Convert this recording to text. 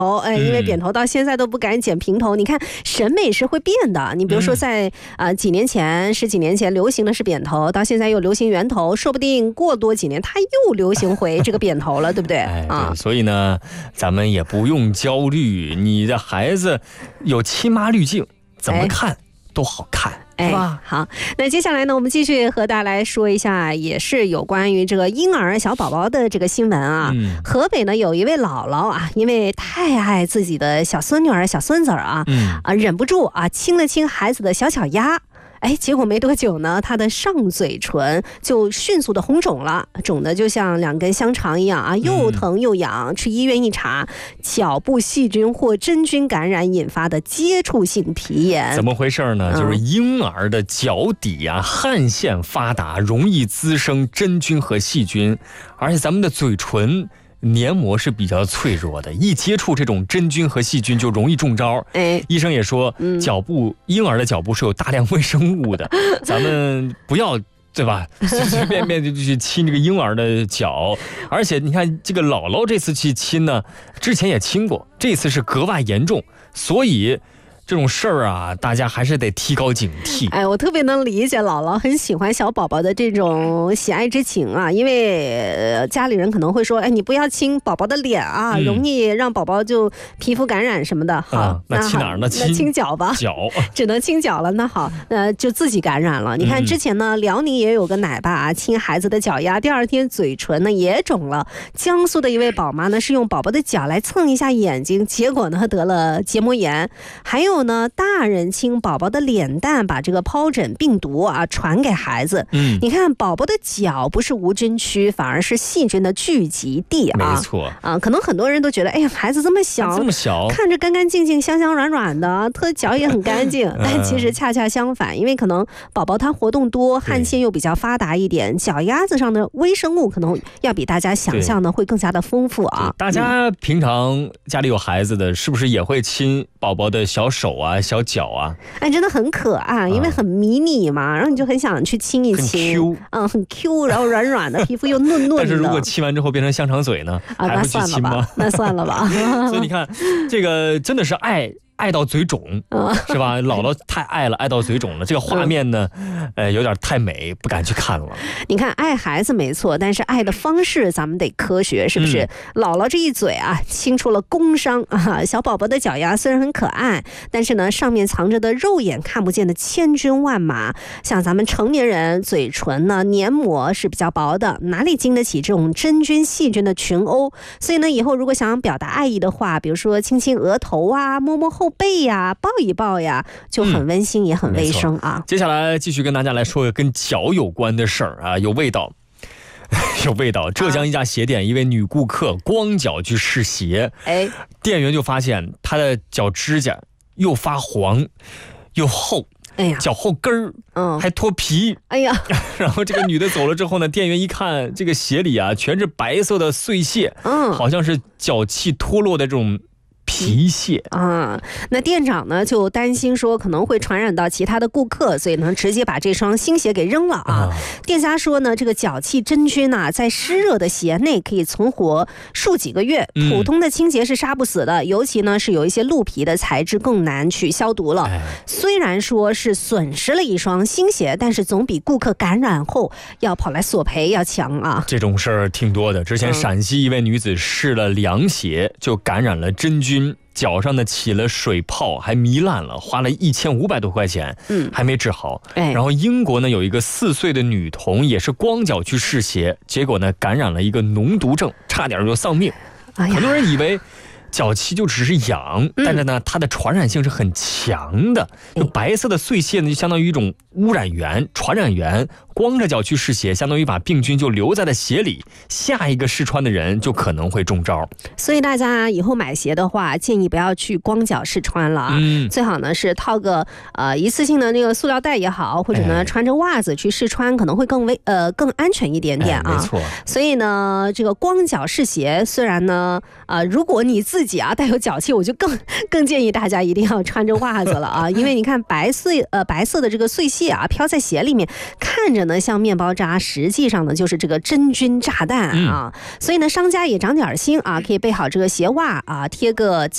因为扁头到现在都不敢剪平头。你看审美是会变的，你比如说在几年前10几年前流行的是扁头，到现在又流行圆头，说不定过多几年它又流行回这个扁头了，对不对？ 对，所以呢咱们也不用焦虑，你的孩子有亲妈滤镜，怎么看都好看。 好，那接下来呢，我们继续和大家来说一下，也是有关于这个婴儿小宝宝的这个新闻啊。河北呢有一位姥姥啊，因为太爱自己的小孙女儿、小孙子啊，忍不住啊亲了亲孩子的小脚丫。结果没多久呢，他的上嘴唇就迅速的红肿了，肿的就像2根香肠一样啊，又疼又痒。去医院一查，脚部细菌或真菌感染引发的接触性皮炎。 怎么回事呢？就是婴儿的脚底啊汗腺发达，容易滋生真菌和细菌，而且咱们的嘴唇黏膜是比较脆弱的，一接触这种真菌和细菌就容易中招。医生也说，婴儿的脚部是有大量微生物的，咱们不要，对吧？随随便便就去亲这个婴儿的脚，而且你看这个姥姥这次去亲呢，之前也亲过，这次是格外严重，所以这种事儿啊，大家还是得提高警惕。 我特别能理解姥姥很喜欢小宝宝的这种喜爱之情啊，因为家里人可能会说，你不要亲宝宝的脸啊，容易让宝宝就皮肤感染什么的。好， 那亲哪儿呢？ 亲脚吧， 脚只能亲脚了。那好，就自己感染了。你看之前呢，辽宁也有个奶爸啊，亲孩子的脚丫，第2天嘴唇呢也肿了。江苏的一位宝妈呢，是用宝宝的脚来蹭一下眼睛，结果呢得了结膜炎。还有呢，大人亲宝宝的脸蛋，把这个疱疹病毒啊传给孩子。你看宝宝的脚不是无菌区，反而是细菌的聚集地啊。 没错可能很多人都觉得，孩子这么小，看着干干净净、香香软软的，他脚也很干净。但其实恰恰相反，因为可能宝宝他活动多，汗腺又比较发达一点，脚丫子上的微生物可能要比大家想象的会更加的丰富啊。 大家平常家里有孩子的，是不是也会亲宝宝的小手啊、小脚啊？ 真的很可爱，因为很迷你嘛，然后你就很想去亲一亲，很 Q， 然后软软的，皮肤又嫩嫩的。 但是如果亲完之后变成香肠嘴呢？还会去亲吗？ 那算了吧。 所以你看，这个真的是爱到嘴肿，是吧？姥姥太爱了，爱到嘴肿了。这个画面呢，有点太美，不敢去看了。 你看，爱孩子没错，但是爱的方式咱们得科学，是不是？姥姥这一嘴啊，亲出了工伤啊！小宝宝的脚丫虽然很可爱，但是呢，上面藏着的肉眼看不见的千军万马。像咱们成年人，嘴唇呢黏膜是比较薄的，哪里经得起这种真菌细菌的群殴？所以呢，以后如果想要表达爱意的话，比如说亲亲额头啊，摸摸后背呀，抱一抱呀，就很温馨也很卫生啊。 接下来继续跟大家来说跟脚有关的事儿啊，有味道。有味道。浙江一家鞋店，一位女顾客光脚去试鞋，店员就发现她的脚指甲又发黄又厚，脚后跟还脱皮，然后这个女的走了之后呢，店员一看这个鞋里啊全是白色的碎屑，好像是脚气脱落的这种皮屑那店长呢就担心说可能会传染到其他的顾客，所以呢直接把这双新鞋给扔了啊。店家说呢，这个脚气真菌啊，在湿热的鞋内可以存活数几个月，普通的清洁是杀不死的，尤其呢是有一些鹿皮的材质更难去消毒了。虽然说是损失了一双新鞋，但是总比顾客感染后要跑来索赔要强啊。 这种事儿挺多的，之前陕西一位女子试了凉鞋就感染了真菌，脚上呢起了水泡，还糜烂了，花了1500多块钱，还没治好。然后英国呢有一个4岁的女童也是光脚去试鞋，结果呢感染了一个脓毒症，差点就丧命。很多人以为脚气就只是痒，但是呢它的传染性是很强的，就白色的碎屑呢就相当于一种污染源、传染源，光着脚去试鞋，相当于把病菌就留在了鞋里，下一个试穿的人就可能会中招。 所以大家以后买鞋的话，建议不要去光脚试穿了，最好呢是套个一次性的那个塑料袋也好，或者呢穿着袜子去试穿，可能会更安全一点点啊。 没错。 所以呢，这个光脚试鞋，虽然呢如果你自己带有脚气，我就更建议大家一定要穿着袜子了啊，因为你看白色的这个碎屑啊飘在鞋里面，看着呢像面包渣，实际上呢就是这个真菌炸弹啊。所以呢商家也长点心啊，可以备好这个鞋袜啊，贴个